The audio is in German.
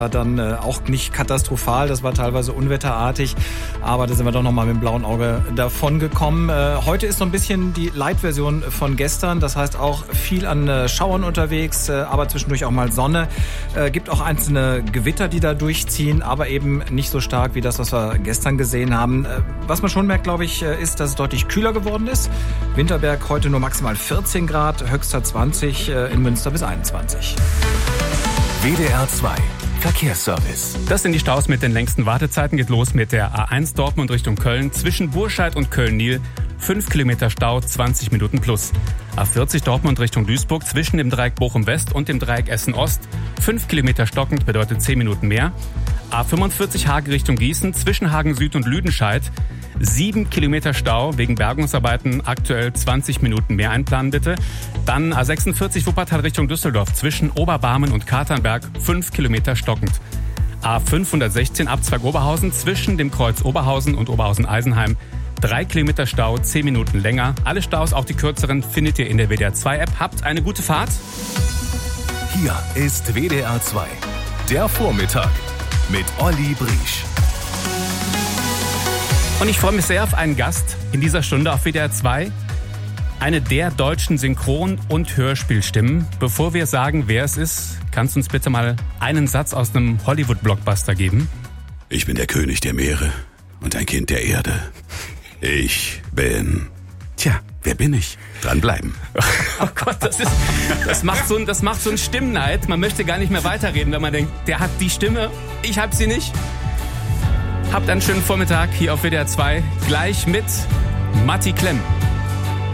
Dann auch nicht katastrophal, das war teilweise unwetterartig, aber da sind wir doch nochmal mit dem blauen Auge davon gekommen. Heute ist so ein bisschen die Light-Version von gestern, das heißt auch viel an Schauern unterwegs, aber zwischendurch auch mal Sonne. Gibt auch einzelne Gewitter, die da durchziehen, aber eben nicht so stark wie das, was wir gestern gesehen haben. Was man schon merkt, glaube ich, ist, dass es deutlich kühler geworden ist. Winterberg heute nur maximal 14 Grad, höchster 20, in Münster bis 21. WDR 2 Verkehrsservice. Das sind die Staus mit den längsten Wartezeiten. Geht los mit der A1 Dortmund Richtung Köln. Zwischen Burscheid und Köln-Nil 5 Kilometer Stau, 20 Minuten plus. A40 Dortmund Richtung Duisburg. Zwischen dem Dreieck Bochum West und dem Dreieck Essen Ost 5 Kilometer stockend, bedeutet 10 Minuten mehr. A45 Hagen Richtung Gießen. Zwischen Hagen Süd und Lüdenscheid 7 Kilometer Stau wegen Bergungsarbeiten, aktuell 20 Minuten mehr einplanen bitte. Dann A46 Wuppertal Richtung Düsseldorf, zwischen Oberbarmen und Katernberg 5 Kilometer stockend. A516 Abzweig Oberhausen, zwischen dem Kreuz Oberhausen und Oberhausen-Eisenheim 3 Kilometer Stau, 10 Minuten länger. Alle Staus, auch die kürzeren, findet ihr in der WDR 2 App. Habt eine gute Fahrt. Hier ist WDR 2, der Vormittag mit Olli Briesch. Und ich freue mich sehr auf einen Gast in dieser Stunde auf WDR 2. Eine der deutschen Synchron- und Hörspielstimmen. Bevor wir sagen, wer es ist, kannst du uns bitte mal einen Satz aus einem Hollywood-Blockbuster geben? Ich bin der König der Meere und ein Kind der Erde. Ich bin... Tja, wer bin ich? Dranbleiben. Oh Gott, das macht so einen Stimmneid. Man möchte gar nicht mehr weiterreden, wenn man denkt, der hat die Stimme, ich hab sie nicht. Habt einen schönen Vormittag hier auf WDR 2. Gleich mit Matti Klemm.